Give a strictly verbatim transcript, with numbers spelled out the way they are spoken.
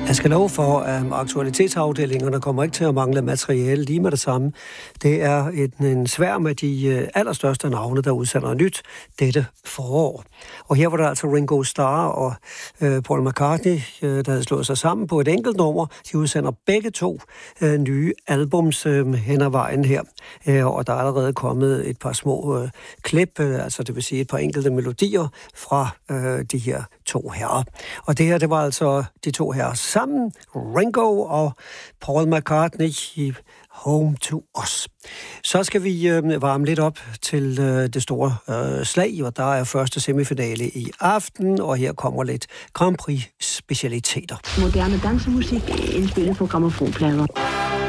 Jeg skal love for, at aktualitetsafdelingerne kommer ikke til at mangle materiale lige med det samme. Det er en, en sværm af de allerstørste navne, der udsender nyt dette forår. Og her var der altså Ringo Starr og øh, Paul McCartney, øh, der havde slået sig sammen på et enkelt nummer. De udsender begge to øh, nye albums øh, hen ad vejen her. Øh, og der er allerede kommet et par små øh, klip, øh, altså det vil sige et par enkelte melodier fra øh, de her to herrer. Og det her, det var altså de to herrer sammen, Ringo og Paul McCartney i Home to Us. Så skal vi øh, varme lidt op til øh, det store øh, slag, og der er første semifinale i aften, og her kommer lidt Grand Prix specialiteter. Moderne dansemusik indspillet på grammofonplader.